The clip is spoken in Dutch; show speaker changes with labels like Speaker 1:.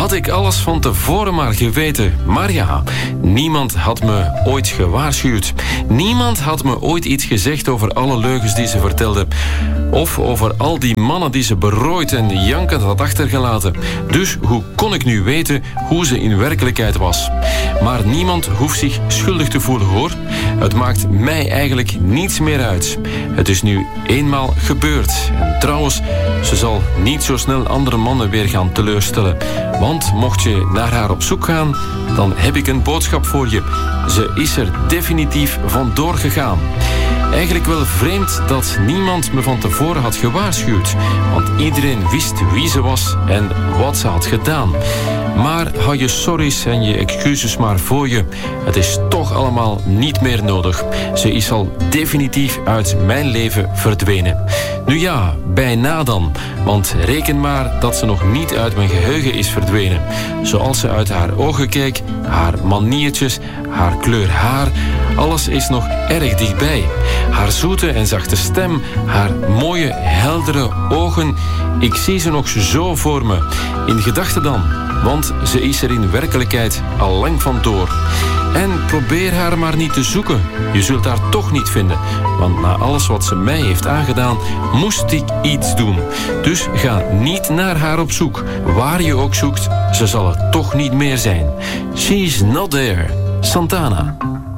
Speaker 1: Had ik alles van tevoren maar geweten. Maar ja, niemand had me ooit gewaarschuwd. Niemand had me ooit iets gezegd over alle leugens die ze vertelde. Of over al die mannen die ze berooid en jankend had achtergelaten. Dus hoe kon ik nu weten hoe ze in werkelijkheid was? Maar niemand hoeft zich schuldig te voelen, hoor. Het maakt mij eigenlijk niets meer uit. Het is nu eenmaal gebeurd. En trouwens, ze zal niet zo snel andere mannen weer gaan teleurstellen. Want mocht je naar haar op zoek gaan, dan heb ik een boodschap voor je. Ze is er definitief vandoor gegaan. Eigenlijk wel vreemd dat niemand me van tevoren had gewaarschuwd. Want iedereen wist wie ze was en wat ze had gedaan. Maar hou je sorry's en je excuses maar voor je. Het is toch allemaal niet meer nodig. Ze is al definitief uit mijn leven verdwenen. Nu ja, bijna dan. Want reken maar dat ze nog niet uit mijn geheugen is verdwenen. Zoals ze uit haar ogen keek, haar maniertjes, haar kleur haar. Alles is nog erg dichtbij. Haar zoete en zachte stem, haar mooie, heldere ogen. Ik zie ze nog zo voor me. In gedachten dan. Want ze is er in werkelijkheid al lang vandoor. En probeer haar maar niet te zoeken. Je zult haar toch niet vinden. Want na alles wat ze mij heeft aangedaan, moest ik iets doen. Dus ga niet naar haar op zoek. Waar je ook zoekt, ze zal er toch niet meer zijn. She's not there. Santana.